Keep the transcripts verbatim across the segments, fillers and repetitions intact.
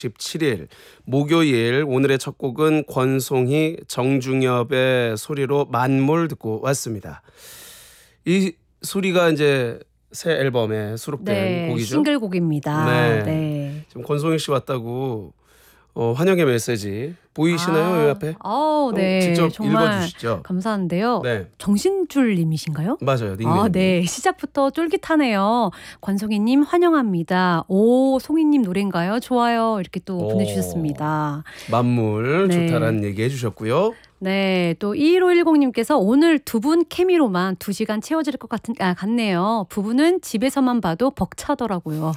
십칠 일 목요일 오늘의 첫 곡은 권송희 정중엽의 소리로 만물 듣고 왔습니다. 이 소리가 이제 새 앨범에 수록된 네, 곡이죠. 싱글곡입니다. 네. 네. 지금 권송희 씨 왔다고 어, 환영의 메시지 보이시나요? 아, 여기 앞에? 아우, 네. 어, 직접 정말 읽어주시죠. 감사한데요. 네, 정신줄님이신가요? 맞아요. 닉네임. 아, 네. 시작부터 쫄깃하네요. 권송희님 환영합니다. 오, 송희님 노래인가요? 좋아요. 이렇게 또 오. 보내주셨습니다. 만물 네. 좋다라는 얘기 해주셨고요. 네, 또 이일오일공님께서 오늘 두 분 케미로만 두 시간 채워질 것 같은, 아, 같네요. 부부는 집에서만 봐도 벅차더라고요.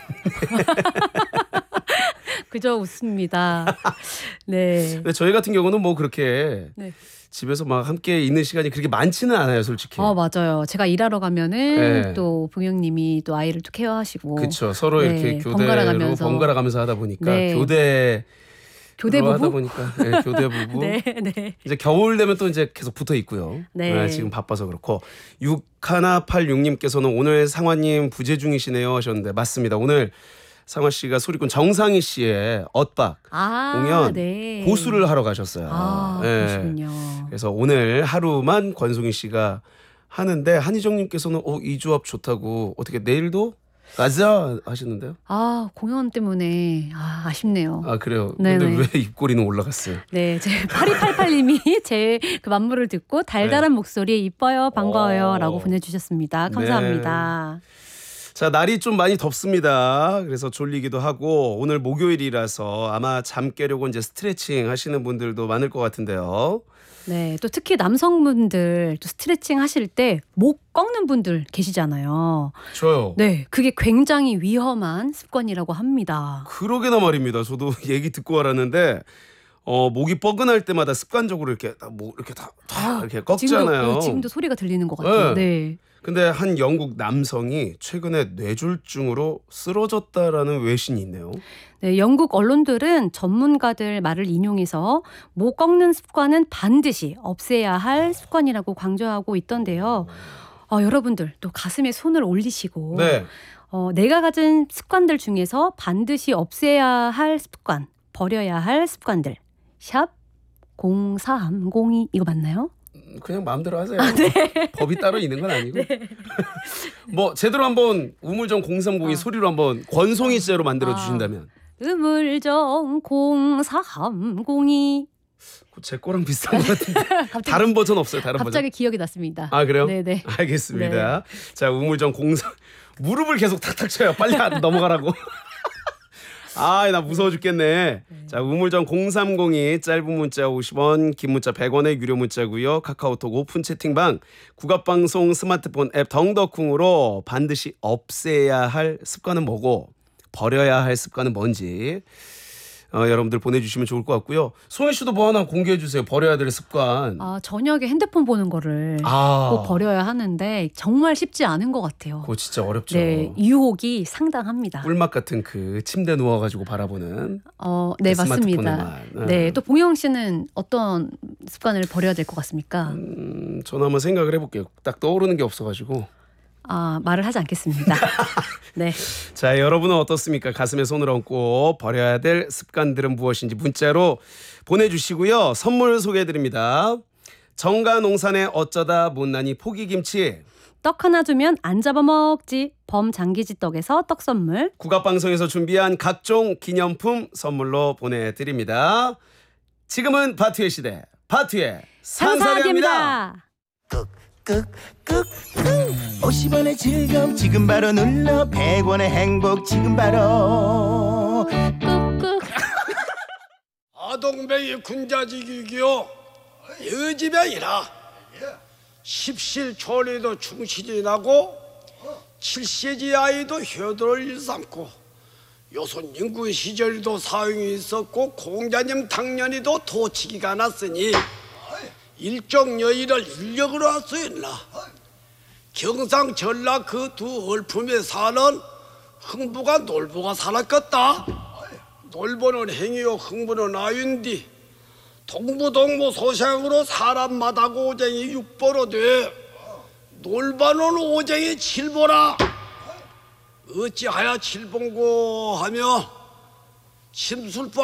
그저 웃습니다. 네. 근데 저희 같은 경우는 뭐 그렇게 네. 집에서 막 함께 있는 시간이 그렇게 많지는 않아요, 솔직히. 아, 맞아요. 제가 일하러 가면은 네. 또 봉영님이 또 아이를 또 케어하시고. 그렇죠. 서로 네, 이렇게 교대로 번갈아 가면서. 번갈아 가면서 하다 보니까 네. 교대 교대 하다 부부? 보니까 네, 교대 부부. 네, 네. 이제 겨울 되면 또 이제 계속 붙어 있고요. 네. 네, 지금 바빠서 그렇고 육일팔육님께서는 오늘 상화님 부재 중이시네요 하셨는데 맞습니다. 오늘 상화 씨가 소리꾼 정상희 씨의 엇박 아, 공연 네. 고수를 하러 가셨어요. 아, 네. 그러시군요. 그래서 오늘 하루만 권송희 씨가 하는데 한희정님께서는 어, 이 조합 좋다고 어떻게 내일도 가자 하시는데요? 아, 공연 때문에 아, 아쉽네요. 아 그래요? 네네. 근데 왜 입꼬리는 올라갔어요? 네, 제 팔이팔팔님이 제 그 만물을 듣고 달달한 목소리 이뻐요, 반가워요 라고 오. 보내주셨습니다. 감사합니다. 자, 날이 좀 많이 덥습니다. 그래서 졸리기도 하고 오늘 목요일이라서 아마 잠 깨려고 이제 스트레칭 하시는 분들도 많을 것 같은데요. 네, 또 특히 남성분들 또 스트레칭 하실 때 목 꺾는 분들 계시잖아요. 저요. 네, 그게 굉장히 위험한 습관이라고 합니다. 그러게나 말입니다. 저도 얘기 듣고 알았는데 어, 목이 뻐근할 때마다 습관적으로 이렇게 다, 목 이렇게 다, 다 이렇게 꺾잖아요. 지금도, 지금도 소리가 들리는 것 같아요. 네. 네. 근데 한 영국 남성이 최근에 뇌졸중으로 쓰러졌다라는 외신이 있네요. 네, 영국 언론들은 전문가들 말을 인용해서 목 꺾는 습관은 반드시 없애야 할 습관이라고 강조하고 있던데요. 어, 여러분들 또 가슴에 손을 올리시고 네. 어, 내가 가진 습관들 중에서 반드시 없애야 할 습관, 버려야 할 습관들. 샵 공삼공이 이거 맞나요? 그냥 마음대로 하세요. 아, 네. 법이 따로 있는 건 아니고. 네. 뭐 제대로 한번 우물정 공삼공이 아. 소리로 한번 권송이 제로 만들어 주신다면. 우물정 공삼공이 제 거랑 비슷한 것 같은데. 다른 버전 없어요. 다른 버전. 갑자기 기억이 났습니다. 아 그래요? 네네. 알겠습니다. 자 우물정 공삼 무릎을 계속 탁탁 쳐요. 빨리 안 넘어가라고. 아, 나 무서워 죽겠네. 네. 자, 우물정 공삼공이 짧은 문자 오십 원, 긴 문자 백 원의 유료 문자고요. 카카오톡 오픈 채팅방, 국악방송 스마트폰 앱 덩더쿵으로 반드시 없애야 할 습관은 뭐고 버려야 할 습관은 뭔지 어, 여러분들 보내주시면 좋을 것 같고요. 송혜 씨도 뭐 하나 공개해 주세요. 버려야 될 습관. 아, 저녁에 핸드폰 보는 거를 아. 꼭 버려야 하는데 정말 쉽지 않은 것 같아요. 그거 진짜 어렵죠. 네, 유혹이 상당합니다. 꿀맛 같은 그 침대 누워가지고 바라보는. 어, 네, 그 맞습니다. 스마트폰에만. 네, 또 봉영 씨는 어떤 습관을 버려야 될 것 같습니까? 음, 저는 한번 생각을 해볼게요. 딱 떠오르는 게 없어가지고. 아, 말을 하지 않겠습니다. 네. 자, 여러분은 어떻습니까? 가슴에 손을 얹고 버려야 될 습관들은 무엇인지 문자로 보내주시고요. 선물 소개해드립니다. 정가농산의 어쩌다 못난이 포기김치, 떡 하나 주면 안 잡아먹지 범장기지 떡에서 떡 선물, 국악방송에서 준비한 각종 기념품 선물로 보내드립니다. 지금은 바투의 시대, 바투의 상사대입니다. 꾹꾹꾹 오십 원의 즐거움 지금 바로 눌러 백 원의 행복 지금 바로 꾹꾹. 아동배의 군자지기기요 여지배이라 십실초리도 충실히 나고 칠세지 아이도 효도를 일삼고 요손 인구 시절도 사용이 있었고 공자님 당년에도 도치기가 났으니 일정 여의를 인력으로 할 수 있나 경상 전라 그 두 얼품에 사는 흥부가 놀부가 살았겠다. 놀보는 행위요 흥부는 아윤디 동부동무 소생으로 사람마다 오쟁이 육보로 돼 놀바는 오쟁이 칠보라. 어찌하여 칠봉고 하며 심술보